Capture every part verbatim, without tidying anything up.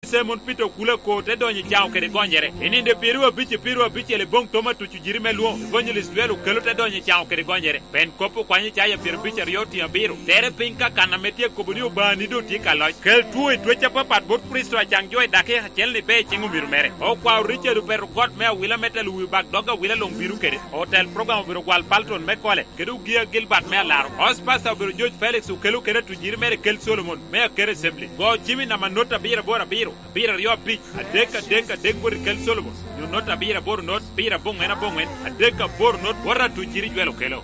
Simon Peter kula ko te donyi chao kede gonjere ininde pirwa bichi pirwa bichi le bong toma tu chujiri meluo evangelist welu kelo te donyi chao kede gonjere pen kopo kwanyi chaya pir bichi rioti ambiru tere pinka kana metie kobuni ubani do tika loj kel tuwe twecha papat bot pristo achang joy dake hachel ni be chingu miru mere o kwa Richard per got me wila metal wi bag doga wila long biru kede hotel program biru kwal palton me kole kedu gia Gilbert me laro hospasa biru George Felix ukelu kede tujiri mere kel Solomon me kere simply go chimi na manota bira bora biru bira rio pi adeka deka dekbor kel Solomon you nota bira bor not bira bong ena bong en adeka bor not wara tujiri jwelo kelo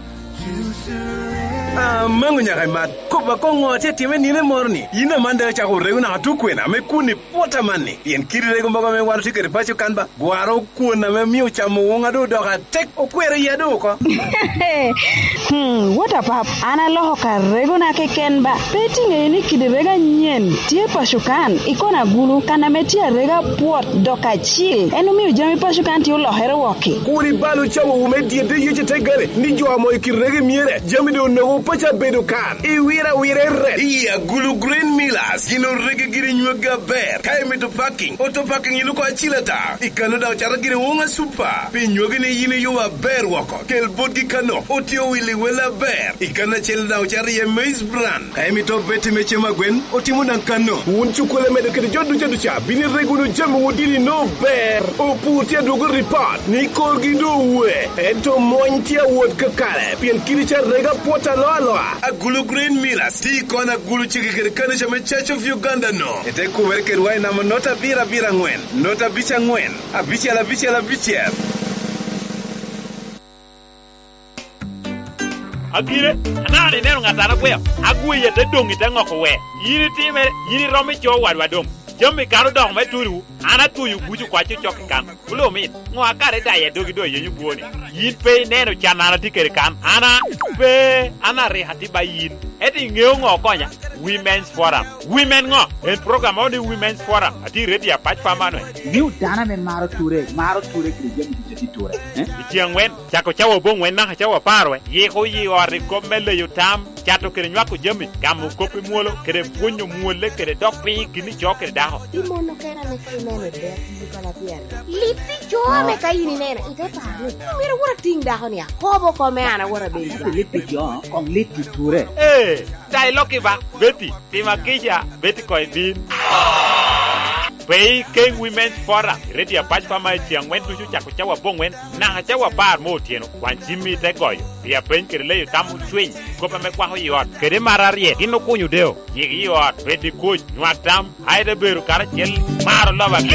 Ah, mangu nya kaimat. Ko ba ko ngote time ni ne morni. Ina manda cha ko regu na tukwena me kuni pota manni. Yen kiri regu mbaga me waru tikere pacho kanba. Gwaro kuna me miu cha mu wonga do do ka tek okwere ya do ko. Hmm, what up up? Ana loho ka regu na ke kenba. Peti nge ni kidirega nyen. Tie pashukan ikona gulu kana metia rega pot doka chill. Enu miu jami pashukan ti ulo hero woki. Kuri balu cha wo me die de yeche tegare. Ni jo amo ikirege miere. Jami do no pacha bedo kan I wira wira red iya gulu green millers ino rege giri nyuga ber kai meto parking auto parking ino ko achilata ikano da chara giri wonga super pi nyuga ne yine yuwa ber wako kel bodgi kano otio wili wela ber ikana chel da chara ye maize brand kai meto beti meche magwen otimu nan kano won chukole medo kede jodu jodu cha bini regu no jamu wodini no ber o putia dogo report ni korgi do we eto mointia wod kakale pien kiri cha rega pota lo Aloha, a gulu green millers. Ti kona gulu chiki kene chame Church of Uganda no. Ete kuwereke ruai na nota bira bira ngwen. Nota bicha ngwen. A bicha la bicha la bicha. Agire, anani neno ngatara kweo. Agwe ye te dongi te ngoko we. Yini time, yini romi cho wadwa dong. Jommi karo dong me turu. Ana tuyu buju kwa chichoki kan. Ulo min. Ngo akare da ye dogi do yenyu buoni. Yin pe neno chanana tikere kan. Ana pe ana rehati ba yin. Eti ngeo ngo konya. Women's Forum. Women ngo. En program on the Women's Forum. Ati ready ya patch pa manwe. Niu dana men maro ture. Maro ture kiri jemi kicheti ture. Eh? Ichiang wen. Chako chawo bong wen na chawo parwe. Ye ko yi ori komele yutam. Chato kere nyako jemi. Kamu kopi muolo. Kere punyo muole. Kere dokpi. Kini cho kere daho. Imono kera me kene de. Yukala pier. Lipi cho me kaini nena. Ite pari. Mira wara ting daho niya. Hobo kome ana wara beli. Lipi cho. Kong lipi ture. Eh. Dialogue ba. Betty. Tima kisha. Betty koi bin. Pei King Women's Forum. Ready a patch fama chiang wen tu chako chawa bong wen. Na chawa bar mo tieno. Wan chimi te goyo. Pia pen kere leyo tamu swing. Kopa me kwa ho yot. Kere mararie. Kino kunyu deo. Yigi yot. Betty kuch. Nyuak tam. Haide beru kara chel. Maro lava.